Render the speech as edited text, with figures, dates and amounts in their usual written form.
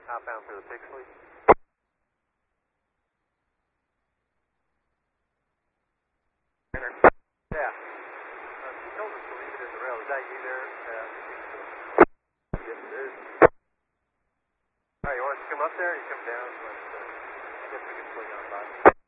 Outbound for the Pixley. Yeah. He told us to leave it in the rail. Is that you there? Yes, it is. Alright, you want us to come up there or you come down? Let's see if we can slow down by.